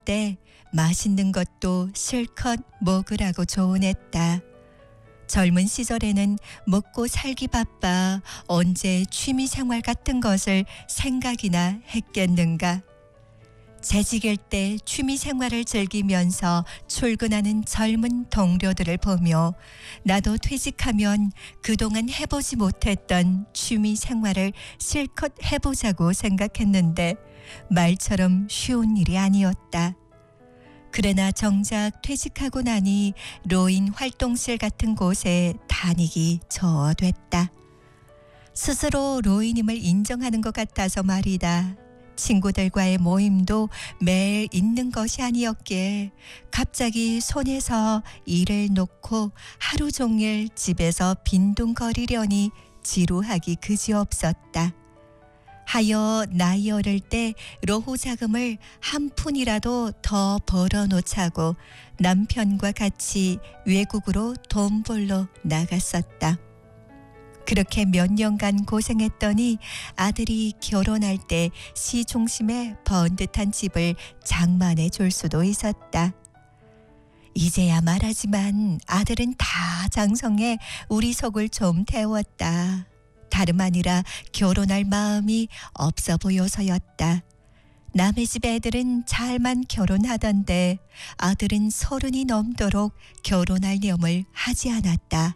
때 맛있는 것도 실컷 먹으라고 조언했다. 젊은 시절에는 먹고 살기 바빠 언제 취미생활 같은 것을 생각이나 했겠는가. 재직일 때 취미생활을 즐기면서 출근하는 젊은 동료들을 보며 나도 퇴직하면 그동안 해보지 못했던 취미생활을 실컷 해보자고 생각했는데 말처럼 쉬운 일이 아니었다. 그러나 정작 퇴직하고 나니 노인 활동실 같은 곳에 다니기 저어됐다. 스스로 노인임을 인정하는 것 같아서 말이다. 친구들과의 모임도 매일 있는 것이 아니었기에 갑자기 손에서 일을 놓고 하루 종일 집에서 빈둥거리려니 지루하기 그지없었다. 하여 나이 어릴 때 노후 자금을 한 푼이라도 더 벌어놓자고 남편과 같이 외국으로 돈 벌러 나갔었다. 그렇게 몇 년간 고생했더니 아들이 결혼할 때 시중심에 번듯한 집을 장만해 줄 수도 있었다. 이제야 말하지만 아들은 다 장성해 우리 속을 좀 태웠다. 다름 아니라 결혼할 마음이 없어 보여서였다. 남의 집 애들은 잘만 결혼하던데 아들은 30이 넘도록 결혼할 념을 하지 않았다.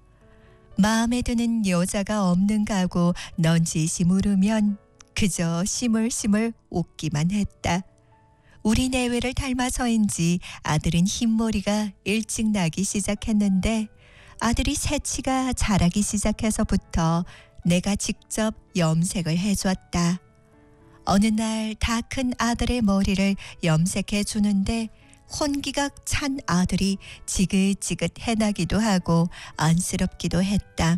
마음에 드는 여자가 없는가 하고 넌지시 물으면 그저 시물시물 웃기만 했다. 우리 내외를 닮아서인지 아들은 흰머리가 일찍 나기 시작했는데 아들이 새치가 자라기 시작해서부터 내가 직접 염색을 해줬다. 어느 날 다 큰 아들의 머리를 염색해 주는데 혼기각 찬 아들이 지긋지긋 해나기도 하고 안쓰럽기도 했다.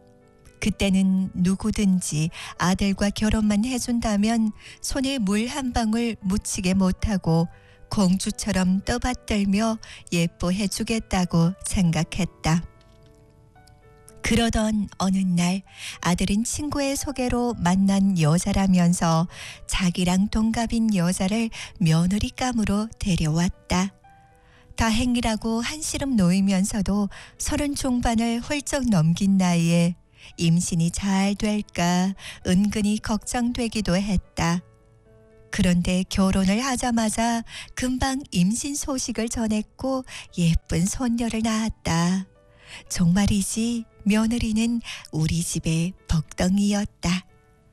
그때는 누구든지 아들과 결혼만 해준다면 손에 물 한 방울 묻히게 못하고 공주처럼 떠받들며 예뻐해 주겠다고 생각했다. 그러던 어느 날 아들은 친구의 소개로 만난 여자라면서 자기랑 동갑인 여자를 며느리감으로 데려왔다. 다행이라고 한시름 놓이면서도 30 중반을 훌쩍 넘긴 나이에 임신이 잘 될까 은근히 걱정되기도 했다. 그런데 결혼을 하자마자 금방 임신 소식을 전했고 예쁜 손녀를 낳았다. 정말이지 며느리는 우리 집의 복덩이였다.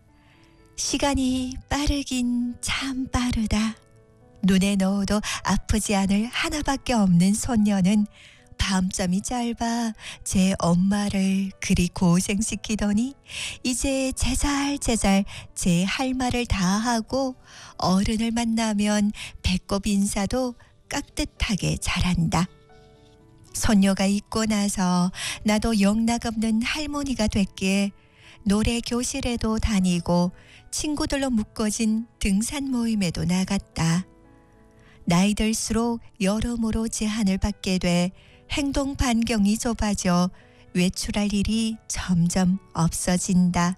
시간이 빠르긴 참 빠르다. 눈에 넣어도 아프지 않을 하나밖에 없는 손녀는 밤잠이 짧아 제 엄마를 그리 고생시키더니 이제 제잘제잘 제 할 말을 다 하고 어른을 만나면 배꼽 인사도 깍듯하게 잘한다. 손녀가 있고 나서 나도 영락없는 할머니가 됐기에 노래 교실에도 다니고 친구들로 묶어진 등산 모임에도 나갔다. 나이 들수록 여러모로 제한을 받게 돼 행동 반경이 좁아져 외출할 일이 점점 없어진다.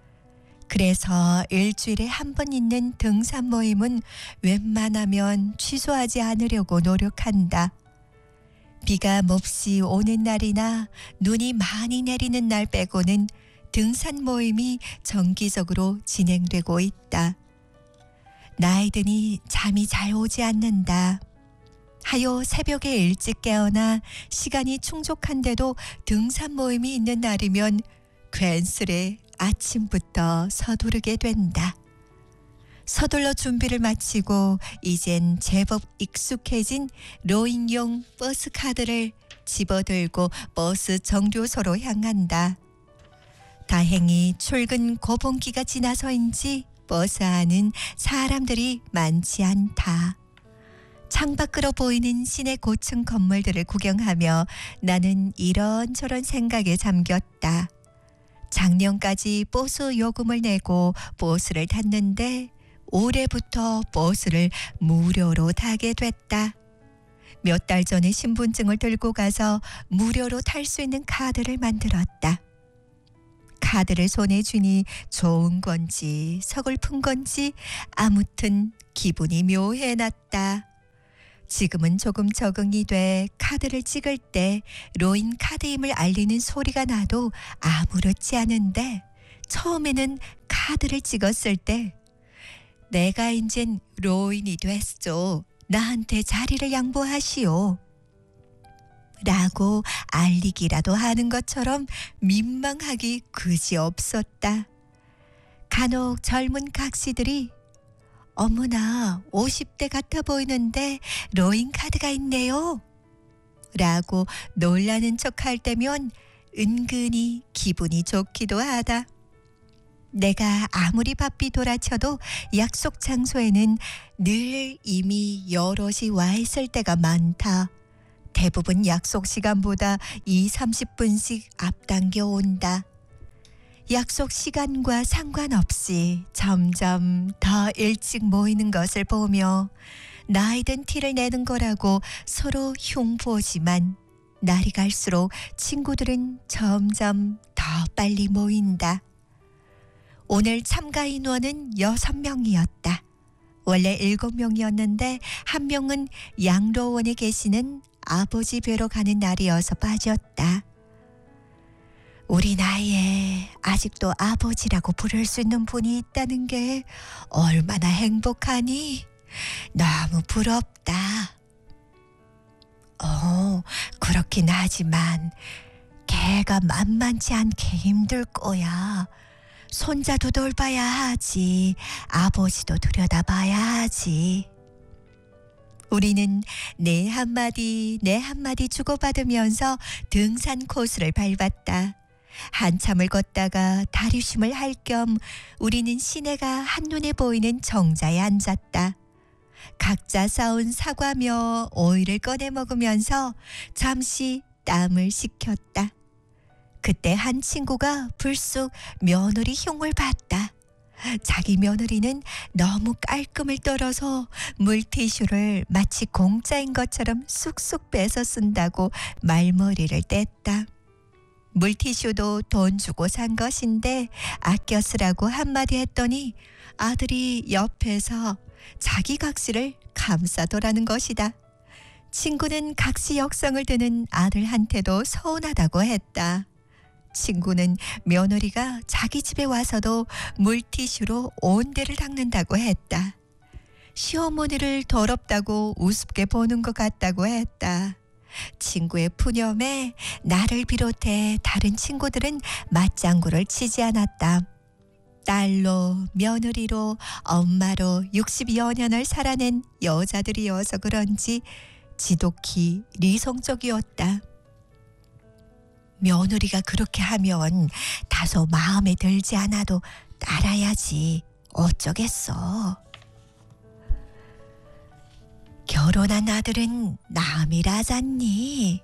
그래서 일주일에 한 번 있는 등산 모임은 웬만하면 취소하지 않으려고 노력한다. 비가 몹시 오는 날이나 눈이 많이 내리는 날 빼고는 등산 모임이 정기적으로 진행되고 있다. 나이 드니 잠이 잘 오지 않는다. 하여 새벽에 일찍 깨어나 시간이 충족한데도 등산 모임이 있는 날이면 괜스레 아침부터 서두르게 된다. 서둘러 준비를 마치고 이젠 제법 익숙해진 노인용 버스 카드를 집어들고 버스 정류소로 향한다. 다행히 출근 고봉기가 지나서인지 버스 안은 사람들이 많지 않다. 창밖으로 보이는 시내 고층 건물들을 구경하며 나는 이런저런 생각에 잠겼다. 작년까지 버스 요금을 내고 버스를 탔는데 올해부터 버스를 무료로 타게 됐다. 몇 달 전에 신분증을 들고 가서 무료로 탈 수 있는 카드를 만들었다. 카드를 손에 쥐니 좋은 건지 서글픈 건지 아무튼 기분이 묘해났다. 지금은 조금 적응이 돼 카드를 찍을 때 로인 카드임을 알리는 소리가 나도 아무렇지 않은데 처음에는 카드를 찍었을 때 내가 인젠 로인이 됐소. 나한테 자리를 양보하시오. 라고 알리기라도 하는 것처럼 민망하기 그지없었다. 간혹 젊은 각시들이 어머나 50대 같아 보이는데 로인 카드가 있네요. 라고 놀라는 척할 때면 은근히 기분이 좋기도 하다. 내가 아무리 바삐 돌아쳐도 약속 장소에는 늘 이미 여럿이 와 있을 때가 많다. 대부분 약속 시간보다 20-30분씩 앞당겨 온다. 약속 시간과 상관없이 점점 더 일찍 모이는 것을 보며 나이든 티를 내는 거라고 서로 흉보지만 날이 갈수록 친구들은 점점 더 빨리 모인다. 오늘 참가 인원은 6명이었다. 원래 7명이었는데 한 명은 양로원에 계시는 아버지 뵈러 가는 날이어서 빠졌다. 우리 나이에 아직도 아버지라고 부를 수 있는 분이 있다는 게 얼마나 행복하니? 너무 부럽다. 그렇긴 하지만 걔가 만만치 않게 힘들 거야. 손자도 돌봐야 하지. 아버지도 들여다봐야 하지. 우리는 내 한마디 주고받으면서 등산 코스를 밟았다. 한참을 걷다가 다리쉼을 할 겸 우리는 시내가 한눈에 보이는 정자에 앉았다. 각자 싸온 사과며 오이를 꺼내 먹으면서 잠시 땀을 식혔다. 그때 한 친구가 불쑥 며느리 흉을 봤다. 자기 며느리는 너무 깔끔을 떨어서 물티슈를 마치 공짜인 것처럼 쑥쑥 빼서 쓴다고 말머리를 뗐다. 물티슈도 돈 주고 산 것인데 아껴 쓰라고 한마디 했더니 아들이 옆에서 자기 각시를 감싸더라는 것이다. 친구는 각시 역성을 드는 아들한테도 서운하다고 했다. 친구는 며느리가 자기 집에 와서도 물티슈로 온 데를 닦는다고 했다. 시어머니를 더럽다고 우습게 보는 것 같다고 했다. 친구의 푸념에 나를 비롯해 다른 친구들은 맞장구를 치지 않았다. 딸로, 며느리로, 엄마로 60여 년을 살아낸 여자들이어서 그런지 지독히 리성적이었다. 며느리가 그렇게 하면 다소 마음에 들지 않아도 따라야지. 어쩌겠어. 결혼한 아들은 남이라잖니.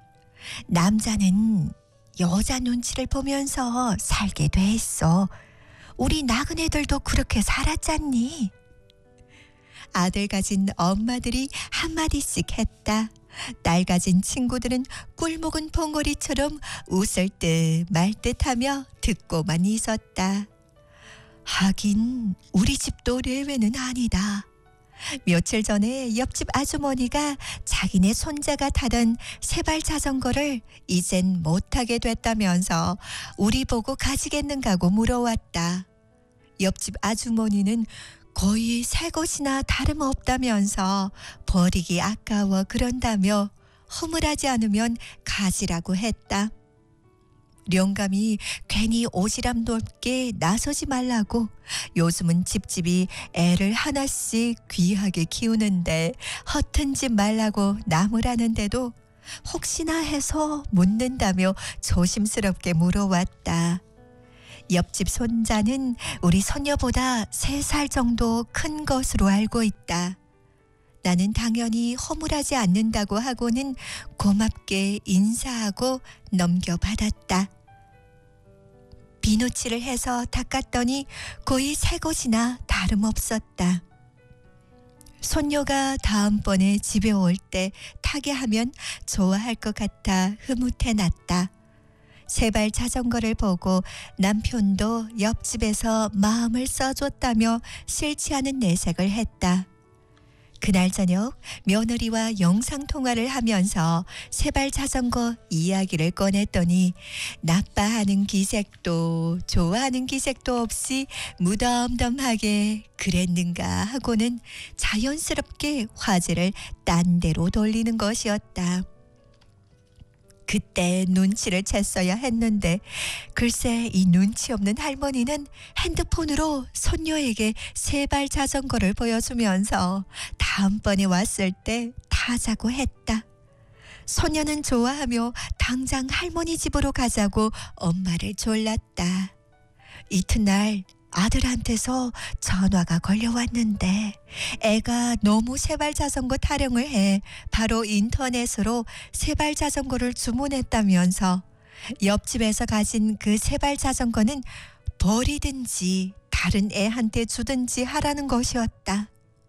남자는 여자 눈치를 보면서 살게 돼 있어. 우리 나그네들도 그렇게 살았잖니. 아들 가진 엄마들이 한마디씩 했다. 딸 가진 친구들은 꿀 먹은 봉오리처럼 웃을 듯 말 듯하며 듣고만 있었다. 하긴 우리 집도 예외는 아니다. 며칠 전에 옆집 아주머니가 자기네 손자가 타던 세발 자전거를 이젠 못 타게 됐다면서 우리 보고 가지겠는가고 물어왔다. 옆집 아주머니는 거의 새 것이나 다름없다면서 버리기 아까워 그런다며 허물하지 않으면 가지라고 했다. 영감이 괜히 오지랖 넓게 나서지 말라고 요즘은 집집이 애를 하나씩 귀하게 키우는데 허튼 집 말라고 나무라는데도 혹시나 해서 묻는다며 조심스럽게 물어왔다. 옆집 손자는 우리 손녀보다 3살 정도 큰 것으로 알고 있다. 나는 당연히 허물하지 않는다고 하고는 고맙게 인사하고 넘겨받았다. 비누칠을 해서 닦았더니 거의 새 것이나 다름없었다. 손녀가 다음번에 집에 올 때 타게 하면 좋아할 것 같아 흐뭇해놨다. 세발 자전거를 보고 남편도 옆집에서 마음을 써줬다며 싫지 않은 내색을 했다. 그날 저녁 며느리와 영상통화를 하면서 세발 자전거 이야기를 꺼냈더니 나빠하는 기색도 좋아하는 기색도 없이 무덤덤하게 그랬는가 하고는 자연스럽게 화제를 딴 데로 돌리는 것이었다. 그때 눈치를 챘어야 했는데 글쎄 이 눈치 없는 할머니는 핸드폰으로 손녀에게 세발 자전거를 보여주면서 다음번에 왔을 때 타자고 했다. 손녀는 좋아하며 당장 할머니 집으로 가자고 엄마를 졸랐다. 이튿날 아들한테서 전화가 걸려왔는데 애가 너무 세발 자전거 타령을 해 바로 인터넷으로 세발 자전거를 주문했다면서 옆집에서 가진 그 세발 자전거는 버리든지 다른 애한테 주든지 하라는 것이었다.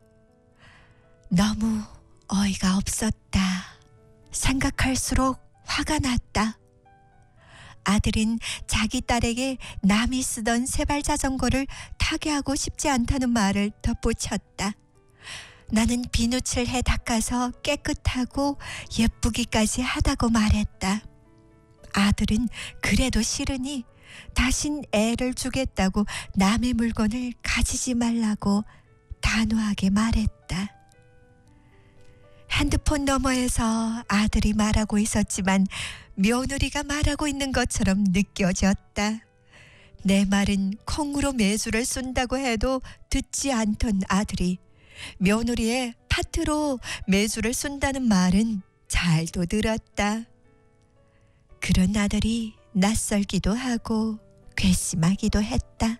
너무 어이가 없었다. 생각할수록 화가 났다. 아들은 자기 딸에게 남이 쓰던 세발 자전거를 타게 하고 싶지 않다는 말을 덧붙였다. 나는 비누칠 해 닦아서 깨끗하고 예쁘기까지 하다고 말했다. 아들은 그래도 싫으니 다신 애를 주겠다고 남의 물건을 가지지 말라고 단호하게 말했다. 핸드폰 너머에서 아들이 말하고 있었지만 며느리가 말하고 있는 것처럼 느껴졌다. 내 말은 콩으로 매주를 쏜다고 해도 듣지 않던 아들이 며느리의 파트로 매주를 쏜다는 말은 잘도 들었다. 그런 아들이 낯설기도 하고 괘씸하기도 했다.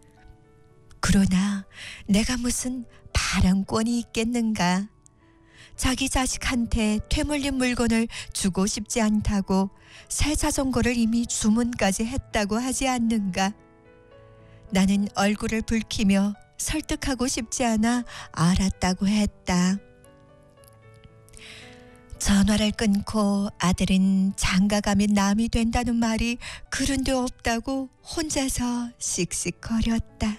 그러나 내가 무슨 바람권이 있겠는가. 자기 자식한테 퇴물린 물건을 주고 싶지 않다고 새 자전거를 이미 주문까지 했다고 하지 않는가. 나는 얼굴을 붉히며 설득하고 싶지 않아 알았다고 했다. 전화를 끊고 아들은 장가가면 남이 된다는 말이 그런데 없다고 혼자서 씩씩거렸다.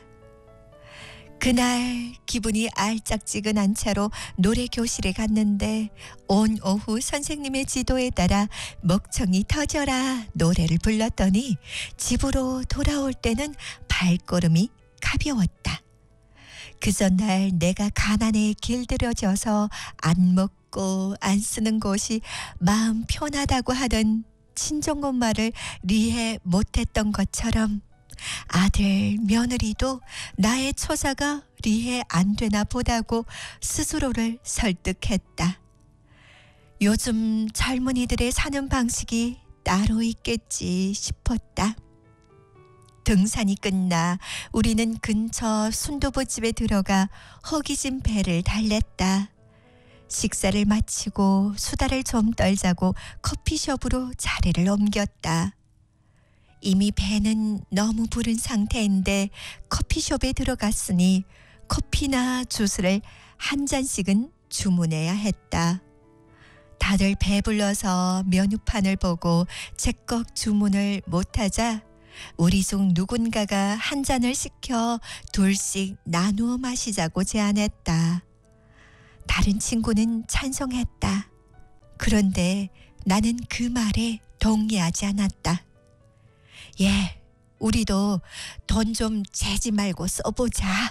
그날 기분이 알짝지근한 채로 노래교실에 갔는데 온 오후 선생님의 지도에 따라 먹청이 터져라 노래를 불렀더니 집으로 돌아올 때는 발걸음이 가벼웠다. 그 전날 내가 가난에 길들여져서 안 먹고 안 쓰는 곳이 마음 편하다고 하던 친정엄마를 리해 못했던 것처럼 아들, 며느리도 나의 처자가 리해 안 되나 보다고 스스로를 설득했다. 요즘 젊은이들의 사는 방식이 따로 있겠지 싶었다. 등산이 끝나 우리는 근처 순두부집에 들어가 허기진 배를 달랬다. 식사를 마치고 수다를 좀 떨자고 커피숍으로 자리를 옮겼다. 이미 배는 너무 부른 상태인데 커피숍에 들어갔으니 커피나 주스를 한 잔씩은 주문해야 했다. 다들 배불러서 메뉴판을 보고 제꺽 주문을 못하자 우리 중 누군가가 한 잔을 시켜 둘씩 나누어 마시자고 제안했다. 다른 친구는 찬성했다. 그런데 나는 그 말에 동의하지 않았다. 예, 우리도 돈 좀 재지 말고 써보자.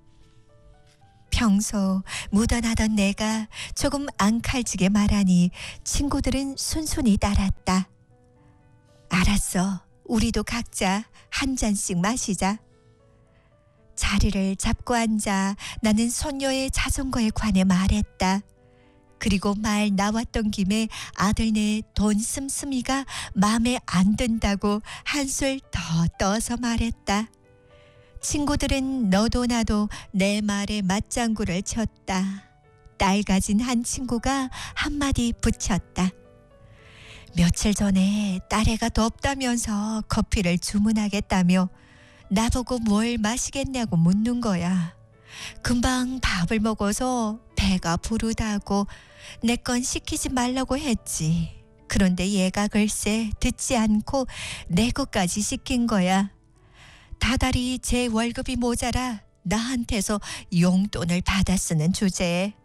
평소 묻어나던 내가 조금 앙칼지게 말하니 친구들은 순순히 따랐다. 알았어, 우리도 각자 한 잔씩 마시자. 자리를 잡고 앉아 나는 손녀의 자전거에 관해 말했다. 그리고 말 나왔던 김에 아들네 돈 씀씀이가 마음에 안 든다고 한술 더 떠서 말했다. 친구들은 너도 나도 내 말에 맞장구를 쳤다. 딸 가진 한 친구가 한마디 붙였다. 며칠 전에 딸애가 덥다면서 커피를 주문하겠다며 나보고 뭘 마시겠냐고 묻는 거야. 금방 밥을 먹어서 배가 부르다고 내 건 시키지 말라고 했지. 그런데 얘가 글쎄 듣지 않고 내 것까지 시킨 거야. 다달이 제 월급이 모자라 나한테서 용돈을 받아 쓰는 주제에